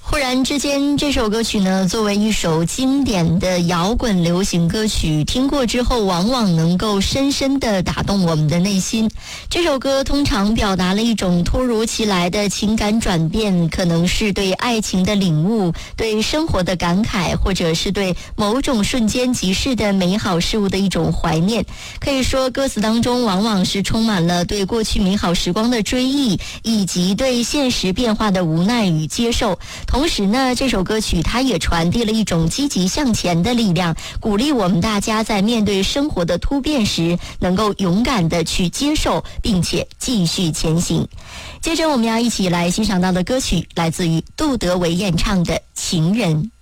忽然之间，这首歌曲呢，作为一首经典的摇滚流行歌曲，听过之后往往能够深深地打动我们的内心。这首歌通常表达了一种突如其来的情感转变，可能是对爱情的领悟，对生活的感慨，或者是对某种瞬间即逝的美好事物的一种怀念。可以说，歌词当中往往是充满了对过去美好时光的追忆，以及对现实变化的无奈与接受。同时呢，这首歌曲它也传递了一种积极向前的力量，鼓励我们大家在面对生活的突变时，能够勇敢地去接受，并且继续前行。接着我们要一起来欣赏到的歌曲，来自于杜德伟演唱的《情人》。